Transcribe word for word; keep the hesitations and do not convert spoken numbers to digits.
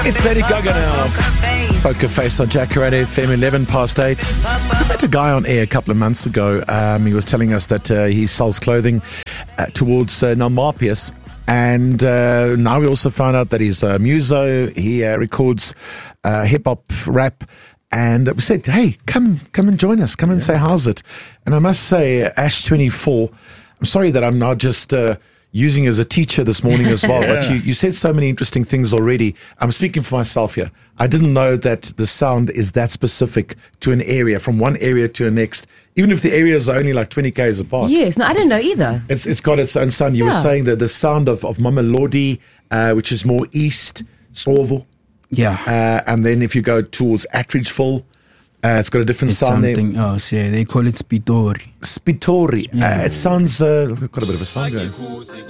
It's Lady Gaga now. Poker Face on Jacaranda F M, eleven past eight. I met a guy on air a couple of months ago. Um, he was telling us that uh, he sells clothing uh, towards uh, Nalmapius. And uh, now we also found out that he's a muso. He uh, records uh, hip-hop, rap. And we said, hey, come come and join us. Come and yeah. say, how's it? And I must say, Ash twenty-four, I'm sorry that I'm not just uh, using as a teacher this morning as well, yeah. but you, you said so many interesting things already. I'm speaking for myself here. I didn't know that the sound is that specific to an area, from one area to the next, even if the areas are only like twenty kays apart. Yes, no, I didn't know either. It's It's got its own sound. You yeah. were saying that the sound of, of Mamelodi, uh, which is more east, Slovo. Yeah. Uh, and then if you go towards Attridgeville, uh, it's got a different it's sound there. Something else, yeah. They call it Spitori. Spitori. Yeah. Uh, it sounds uh, got a bit of a sound going.